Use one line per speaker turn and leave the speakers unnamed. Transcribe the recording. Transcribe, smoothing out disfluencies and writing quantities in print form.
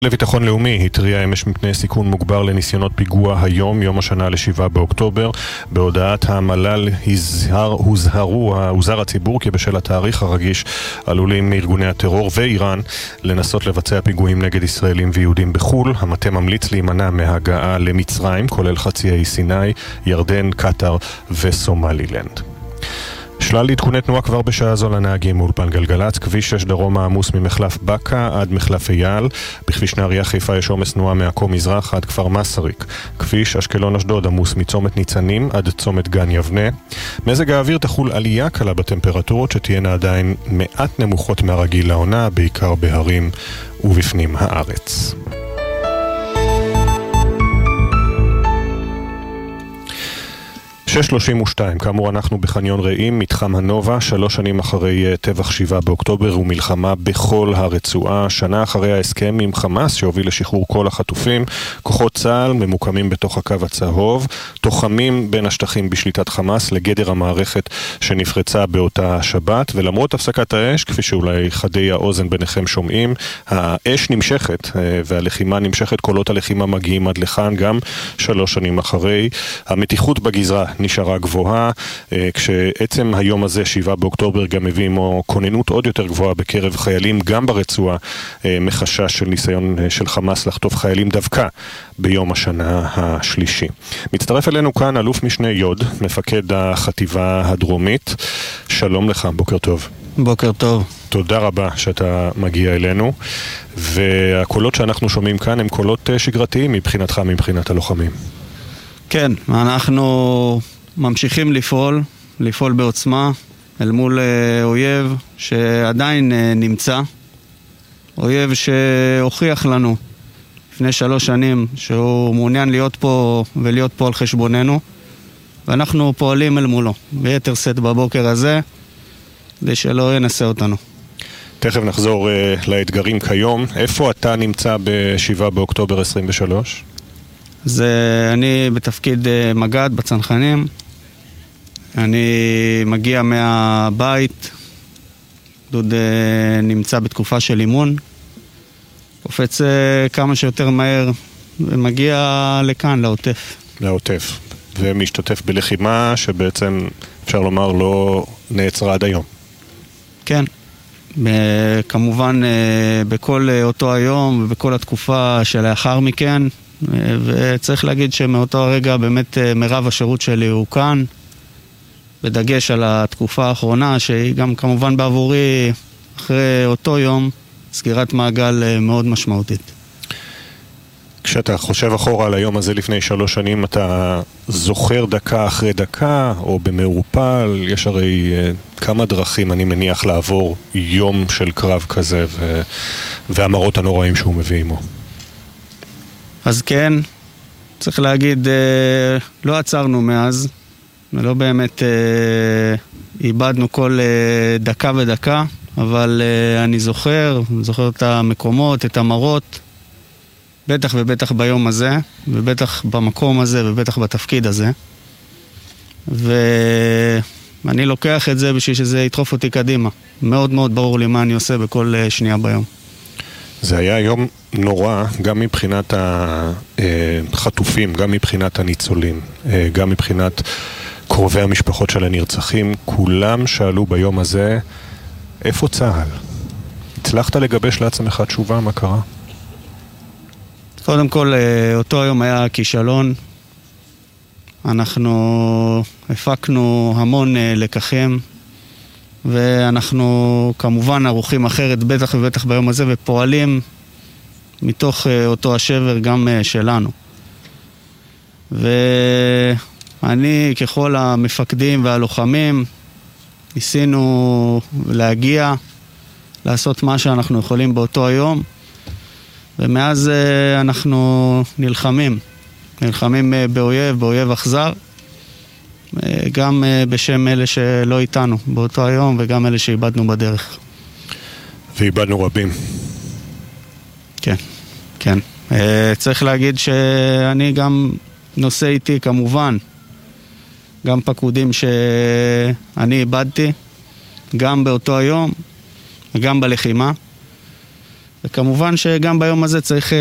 לביטחון לאומי התריע אמש מפני סיכון מוגבר לניסיונות פיגוע היום, יום השנה ל7 באוקטובר. בהודעת המל"ל הוזהר הציבור כי בשל התאריך הרגיש עלולים ארגוני הטרור ואיראן לנסות לבצע פיגועים נגד ישראלים ויהודים בחול. המטה ממליץ להימנע מהגעה למצרים, כולל חצי האי סיני, ירדן, קטר וסומלילנד. שלל עדכוני תנועה כבר בשעה זו לנהגים מאולפן גלגלץ. כביש 6 דרום העמוס ממחלף בקה עד מחלף אייל. בכביש נהריה חיפה יש עומס תנועה מעכו מזרח עד כפר מסריק. כביש אשקלון אשדוד עמוס מצומת ניצנים עד צומת גן יבנה. מזג האוויר תחול עלייה קלה בטמפרטורות שתהיינה עדיין מעט נמוכות מהרגיל לעונה, בעיקר בהרים ובפנים הארץ. 6:32, כאמור אנחנו בחניון רעים, מתחם הנובה, 3 שנים אחרי טבח 7 באוקטובר ומלחמה בכל הרצועה. שנה אחרי ההסכם עם חמאס שהוביל לשחרור כל החטופים, כוחות צה"ל ממוקמים בתוך הקו הצהוב, תוחמים בין השטחים בשליטת חמאס לגדר המערכת שנפרצה באותה שבת, ולמרות הפסקת האש, כפי שאולי חדי האוזן ביניכם שומעים, האש נמשכת והלחימה נמשכת, קולות הלחימה מגיעים עד לכאן גם 3 שנים אחרי. המתיחות בגזרה נשארה גבוהה, כשעצם היום הזה, 7 באוקטובר, גם מביא עמו כוננות עוד יותר גבוהה בקרב חיילים, גם ברצועה, מחשש של ניסיון של חמאס לחטוף חיילים דווקא ביום השנה השלישי. מצטרף אלינו כאן אלוף משנה יוד, מפקד החטיבה הדרומית. שלום לך, בוקר טוב.
בוקר טוב.
תודה רבה שאתה מגיע אלינו, והקולות שאנחנו שומעים כאן הם קולות שגרתיים מבחינתך, מבחינת הלוחמים.
כן, אנחנו ממשיכים לפעול בעוצמה אל מול אויב שעדיין נמצא, אויב שהוכיח לנו לפני 3 שנים שהוא מעוניין להיות פה ולהיות פה על חשבוננו, ואנחנו פועלים אל מולו ביתר שאת בבוקר הזה כדי שלא ינסה אותנו.
תכף נחזור לאתגרים כיום. איפה אתה נמצא ב7 באוקטובר 23?
אני בתפקיד מג"ד בצנחנים. אני מגיע מהבית, דוד נמצא בתקופה של אימון, קופץ כמה שיותר מהר ומגיע לכאן, לעוטף.
ומשתתף בלחימה שבעצם אפשר לומר לא נעצרה עד היום.
כן, כמובן בכל אותו היום ובכל התקופה שלאחר מכן, וצריך להגיד שמאותו הרגע באמת מרב השירות שלי הוא כאן, בדגש על התקופה האחרונה שהיא גם כמובן בעבורי אחרי אותו יום סגירת מעגל מאוד משמעותית.
כשאתה חושב אחורה על היום הזה לפני 3 שנים, אתה זוכר דקה אחרי דקה או במעורפל? יש הרי כמה דרכים אני מניח לעבור יום של קרב כזה והמראות הנוראים שהוא מביא עמו.
אז כן, צריך להגיד, לא עצרנו מאז, ולא באמת איבדנו כל דקה ודקה, אבל אני זוכר את המקומות, את המראות, בטח ובטח ביום הזה, ובטח במקום הזה, ובטח בתפקיד הזה. ואני לוקח את זה בשביל שזה ידחוף אותי קדימה. מאוד מאוד ברור לי מה אני עושה בכל שנייה ביום.
זה היה יום נורא, גם מבחינת החטופים, גם מבחינת הניצולים, גם מבחינת קרובי המשפחות של הנרצחים. כולם שאלו ביום הזה, איפה צה"ל? הצלחת לגבש לעצמך תשובה, מה קרה?
קודם כל, אותו היום היה כישלון. אנחנו הפקנו המון לקחים, ואנחנו כמובן ערוכים אחרת, בטח ובטח ביום הזה, ופועלים מתוך אותו השבר גם שלנו. ואני ככל המפקדים והלוחמים ניסינו להגיע, לעשות מה שאנחנו יכולים באותו היום, ומאז אנחנו נלחמים באויב אכזר, גם בשם אלה שלא איתנו באותו היום וגם אלה שאיבדנו בדרך.
ואיבדנו רבים.
כן. צריך להגיד שאני גם נושא איתי כמובן גם פקודים שאני איבדתי גם באותו היום וגם בלחימה, וכמובן שגם ביום הזה צריך